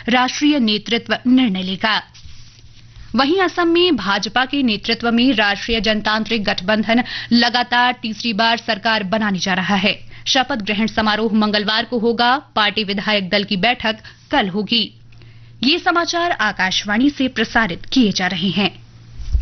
राष्ट्रीय नेतृत्व निर्णय लेगा। वहीं असम में भाजपा के नेतृत्व में राष्ट्रीय जनतांत्रिक गठबंधन लगातार तीसरी बार सरकार बनाने जा रहा है। शपथ ग्रहण समारोह मंगलवार को होगा। पार्टी विधायक दल की बैठक कल होगी। ये समाचार आकाशवाणी से प्रसारित किए जा रहे हैं।